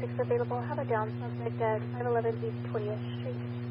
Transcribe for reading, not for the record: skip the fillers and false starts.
available. Have a down subject at 511 East 20th Street.